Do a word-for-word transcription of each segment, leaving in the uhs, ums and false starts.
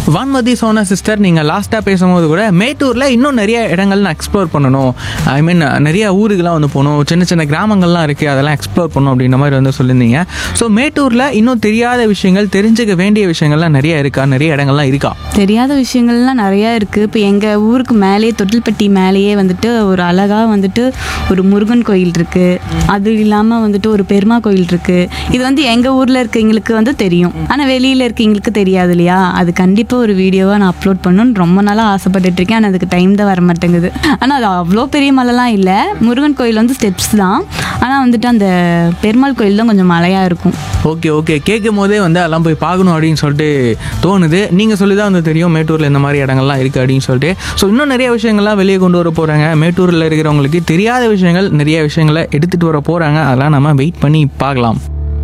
Vanmathi Sona sister, நீங்கள் லாஸ்ட்டாக பேசும்போது கூட மேட்டூரில் இன்னும் நிறைய இடங்கள் நான் எக்ஸ்ப்ளோர் பண்ணணும், ஐ மீன் நிறைய ஊருக்கெலாம் வந்து போகணும், சின்ன சின்ன கிராமங்கள்லாம் இருக்குது, அதெல்லாம் எக்ஸ்ப்ளோர் பண்ணணும் அப்படின்ற மாதிரி வந்து சொல்லியிருந்தீங்க. ஸோ மேட்டூரில் இன்னும் தெரியாத விஷயங்கள், தெரிஞ்சுக்க வேண்டிய விஷயங்கள்லாம் நிறைய இருக்கா? நிறைய இடங்கள்லாம் இருக்கா? தெரியாத விஷயங்கள்லாம் நிறையா இருக்குது. இப்போ எங்கள் ஊருக்கு மேலேயே தொட்டில்பட்டி மேலேயே வந்துட்டு ஒரு அழகாக வந்துட்டு ஒரு முருகன் கோயில் இருக்குது. அது இல்லாமல் வந்துட்டு ஒரு பெருமா கோயில் இருக்குது. இது வந்து எங்கள் ஊரில் இருக்கவங்களுக்கு வந்து தெரியும், ஆனால் வெளியில் இருக்கவங்களுக்கு தெரியாது இல்லையா? அது கண்டிப்பாக ஒரு வீடியோவாக நான் அப்லோட் பண்ணணும்னு ரொம்ப நாளாக ஆசைப்பட்டுட்டு இருக்கேன். ஆனால் அதுக்கு டைம் தான் வர மாட்டேங்குது. ஆனால் அது அவ்வளோ பெரிய மலைலாம் இல்லை, முருகன் கோயில் வந்து ஸ்டெப்ஸ் தான். ஆனால் வந்துட்டு அந்த பெருமாள் கோயில் தான் கொஞ்சம் மலையாக இருக்கும். ஓகே ஓகே கேட்கும் போதே வந்து அதெல்லாம் போய் பார்க்கணும் அப்படின்னு சொல்லிட்டு தோணுது. நீங்கள் சொல்லி தான் வந்து தெரியும் மேட்டூரில் இந்த மாதிரி இடங்கள்லாம் இருக்குது அப்படின்னு சொல்லிட்டு. ஸோ இன்னும் நிறைய விஷயங்கள்லாம் வெளியே கொண்டு வர போகிறாங்க. மேட்டூரில் இருக்கிறவங்களுக்கு தெரியாத விஷயங்கள் நிறைய விஷயங்களை எடுத்துகிட்டு வர போகிறாங்க. அதெல்லாம் நம்ம வெயிட் பண்ணி பார்க்கலாம்.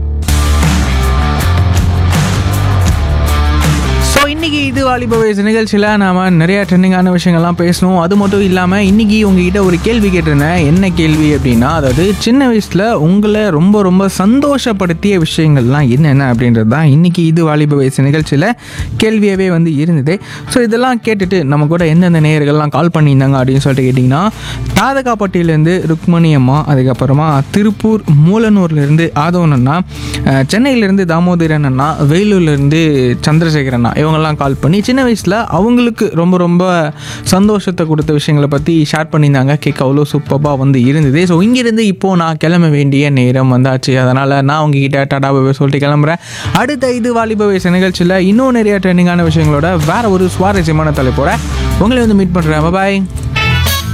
இன்றைக்கி இது வாலிப வயசு நிகழ்ச்சியில் நாம் நிறையா ட்ரெண்டிங்கான விஷயங்கள்லாம் பேசணும். அது மட்டும் இல்லாமல் இன்றைக்கி உங்ககிட்ட ஒரு கேள்வி கேட்டிருந்தேன். என்ன கேள்வி அப்படின்னா, அதாவது சின்ன வயசில் உங்களை ரொம்ப ரொம்ப சந்தோஷப்படுத்திய விஷயங்கள்லாம் என்னென்ன அப்படின்றது தான் இன்றைக்கி இது வாலிப வயசு நிகழ்ச்சியில் கேள்வியாகவே வந்து இருந்தது. ஸோ இதெல்லாம் கேட்டுட்டு நம்ம கூட எந்தெந்த நேயர்கள்லாம் கால் பண்ணியிருந்தாங்க அப்படின்னு சொல்லிட்டு கேட்டிங்கன்னா, தாதகாப்பட்டியிலேருந்து ருக்மணி அம்மா, அதுக்கப்புறமா திருப்பூர் மூலனூர்லேருந்து ஆதவன் அண்ணா, சென்னையிலேருந்து தாமோதரன் அண்ணா, வேலூர்லேருந்து சந்திரசேகர் அண்ணா, இவங்கெல்லாம் கால் பண்ணி சின்ன வயசில் அவங்களுக்கு ரொம்ப ரொம்ப சந்தோஷத்தை கொடுத்த விஷயங்களை பற்றி ஷேர் பண்ணியிருந்தாங்க. கேட்க அவ்வளோ சூப்பராக வந்து இருந்தது. ஸோ இங்கேருந்து இப்போது நான் கிளம்ப வேண்டிய நேரம் வந்தாச்சு. அதனால் நான் உங்ககிட்ட டாடா பாய் சொல்லிட்டு கிளம்புறேன். அடுத்த இது வாலிப வயசு நிகழ்ச்சியில் இன்னும் நிறைய ட்ரெண்டிங்கான விஷயங்களோட வேறு ஒரு சுவாரஸ்யமான தலைப்போட உங்களை வந்து மீட் பண்ணுறேன். பாய்.